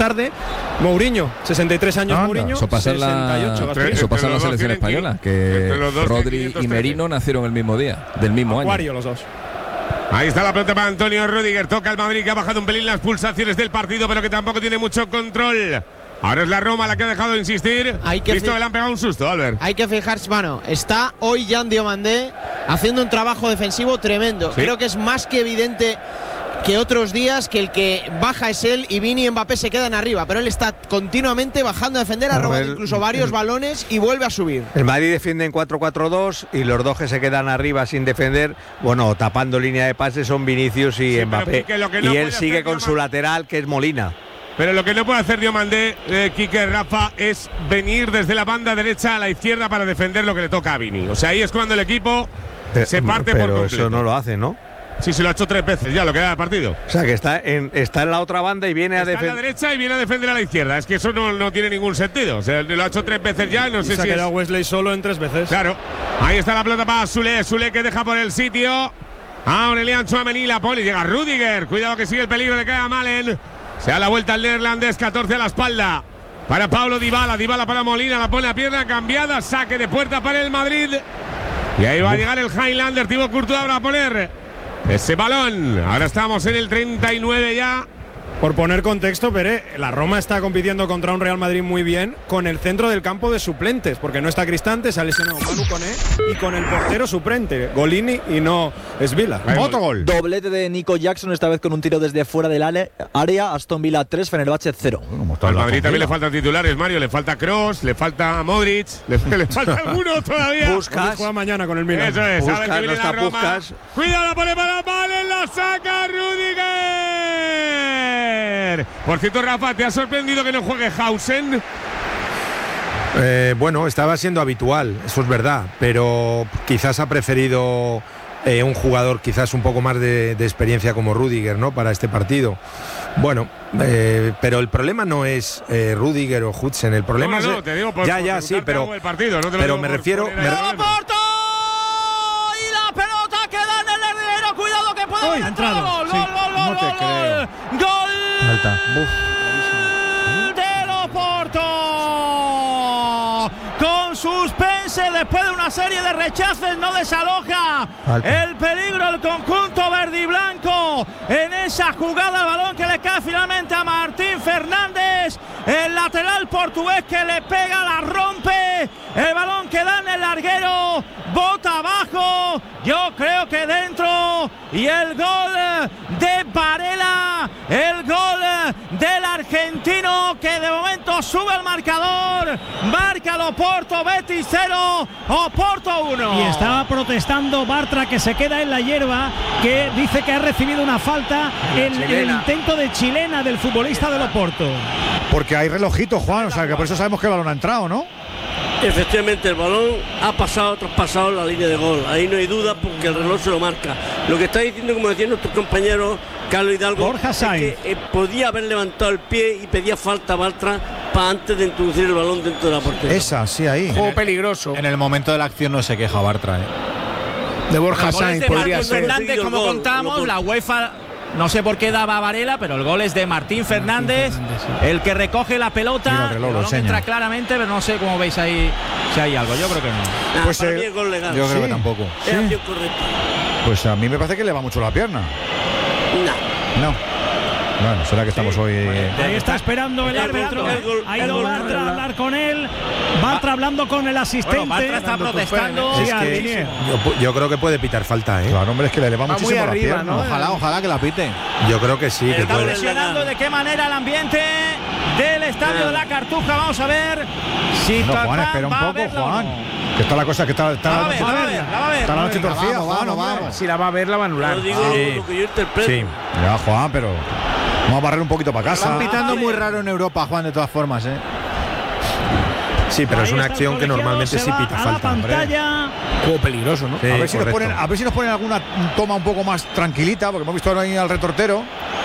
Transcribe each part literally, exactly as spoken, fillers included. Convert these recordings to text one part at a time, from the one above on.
tarde. Mourinho, sesenta y tres años. Ah, Mourinho, eso pasa en la, eso pasa en la selección española, que Rodri y Merino nacieron el mismo día, del mismo Acuario, año. los dos. Ahí está la pelota para Antonio Rüdiger. Toca el Madrid, que ha bajado un pelín las pulsaciones del partido, pero que tampoco tiene mucho control. Ahora es la Roma la que ha dejado de insistir. Hay que Visto que le han pegado un susto, Albert. Hay que fijarse, bueno, está hoy Jan Diomandé haciendo un trabajo defensivo tremendo. ¿Sí? Creo que es más que evidente que otros días que el que baja es él y Vini y Mbappé se quedan arriba, pero él está continuamente bajando a defender, ha robado incluso varios el, balones y vuelve a subir. El Madrid defiende en cuatro cuatro dos y los dos que se quedan arriba sin defender, bueno, tapando línea de pases son Vinicius y sí, Mbappé. Quique, no y él sigue con su lateral, que es Molina. Pero lo que no puede hacer Diomandé, eh, Quique, Rafa, es venir desde la banda derecha a la izquierda para defender lo que le toca a Vini. O sea, ahí es cuando el equipo pero, se parte pero por completo. Pero eso no lo hace, ¿no? Sí, se lo ha hecho tres veces ya, lo que da el partido. O sea, que está en, está en la otra banda y viene está a defender. Está en la derecha y viene a defender a la izquierda. Es que eso no, no tiene ningún sentido. O sea, lo ha hecho tres veces ya, no y sé se si. ha quedado es... Wesley solo en tres veces. Claro. Ahí está la pelota para Sule. Sule que deja por el sitio. A Aurelian Tchouaméni, la pone. Llega Rüdiger. Cuidado que sigue el peligro de que haga Malen. Se da la vuelta al neerlandés, catorce a la espalda. Para Paulo Dybala. Dybala para Molina. La pone a pierna cambiada. Saque de puerta para el Madrid. Y ahí va a llegar el Highlander. Thibaut Courtois para poner ese balón. Ahora estamos en el treinta y nueve ya. Por poner contexto, Pere, la Roma está compitiendo contra un Real Madrid muy bien con el centro del campo de suplentes, porque no está Cristante, se ha lesionado Manu Koné y con el portero suplente, Golini y no Svila. Otro gol. Doblete de Nico Jackson, esta vez con un tiro desde fuera del área. Aston Villa tres, Fenerbahce cero. Al Madrid también le faltan titulares, Mario. Le falta Kroos, le falta Modric, le, le falta alguno todavía. Buscas. Juega mañana con el Milan. Eso es. Buscas, que viene no está la Roma. Buscas. Cuidado, la pone para Malen, la saca Rüdiger. Por cierto, Rafa, ¿te ha sorprendido que no juegue Hausen? Eh, bueno, estaba siendo habitual, eso es verdad, pero quizás ha preferido eh, un jugador quizás un poco más de, de experiencia como Rüdiger, ¿no? Para este partido. Bueno, eh, pero el problema no es eh, Rüdiger o Hudson, el problema no, no, es te digo por, ya, por ya, sí, pero el partido, no te lo pero digo me por, refiero. Por me ¡Pero Porto! Y la pelota queda en el herrero. Cuidado que puede haber entrado. Gol, sí. gol, gol, No gol, te gol, creo. gol. Alta. Del Oporto. Con suspense después de una serie de rechaces, no desaloja Alta. El peligro el conjunto verde y blanco en esa jugada. El balón que le cae finalmente a Martín Fernández, el lateral portugués que le pega, la rompe. El balón que da en el larguero, bota abajo, yo creo que dentro. Y el gol de Varela, el gol del argentino que de momento sube el marcador. Marca el Oporto, Betis cero, Oporto uno. Y estaba protestando Bartra, que se queda en la hierba, que dice que ha recibido una falta en el intento de chilena del futbolista del Oporto. Porque hay relojito, Juan, o sea que por eso sabemos que el balón ha entrado, ¿no? Efectivamente, el balón ha pasado, traspasado la línea de gol. Ahí no hay duda porque el reloj se lo marca. Lo que está diciendo, como decían nuestros compañeros Carlos Hidalgo, Borja Sainz, es que eh, podía haber levantado el pie y pedía falta a Bartra para antes de introducir el balón dentro de la portería. Esa, sí, ahí. Juego peligroso. En el momento de la acción no se queja Bartra, ¿eh? De Borja Sainz podría Martín ser. Fernández, como gol, contamos, gol. la UEFA no sé por qué daba a Varela, pero el gol es de Martín Fernández, Martín Fernández sí. el que recoge la pelota. Mira, el reloj, el lo balón enseña. entra claramente, pero no sé cómo veis ahí si hay algo. Yo creo que no. Nah, Pues, para eh, mí es gol legal. Yo creo Sí. que tampoco. Es acción correcta. Pues a mí me parece que le va mucho la pierna. Nah. No. Bueno, será que estamos hoy. Eh... Ahí está esperando el Está árbitro. esperando el gol, Ha el ido gol, Bartra el a gol. hablar con él. Bartra hablando con el asistente. Bueno, Bartra está protestando. Es Sí, al que Vinier. yo, yo creo que puede pitar falta, ¿eh? Claro, hombre, es que le eleva Va muchísimo muy arriba, la pierna. ¿no? Ojalá, ojalá que la pite. Yo creo que sí, que Está puede. presionando de qué manera el ambiente del estadio de la Cartuja. Vamos a ver si No, Tacán Juan, espera un va a poco, verla o Juan. no. Que está la cosa, que está, está La va a la ver, noche, la va a ver, la va a ver. está la noche Venga, torcida, vamos, Juan, vamos, hombre. vamos. Si la va a ver, la va a anular. Lo digo Sí. lo que yo interpreto. Sí. Ya, Juan, pero vamos a barrer un poquito para casa. Están pitando muy raro en Europa, Juan, de todas formas, ¿eh? Sí, pero Ahí es una está el acción que colegiado, normalmente se sí va pita a falta. la hombre. pantalla. Juego peligroso, ¿no? Sí, a, ver si nos correcto. ponen, a ver si nos ponen alguna toma un poco más tranquilita, porque hemos visto ahora ahí al retortero.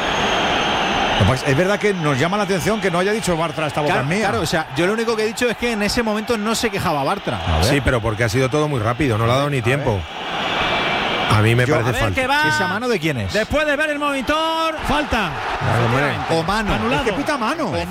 Es verdad que nos llama la atención que no haya dicho Bartra esta boca Claro, mía. claro, o sea, yo lo único que he dicho es que en ese momento no se quejaba Bartra. A ver. Sí, pero porque ha sido todo muy rápido, no le ha dado ni tiempo. A mí me Yo- parece A ver falta. qué va. ¿Esa mano de quién es? Después de ver el monitor, Falta. Hombre. O mano. Anulado. Es que pita mano.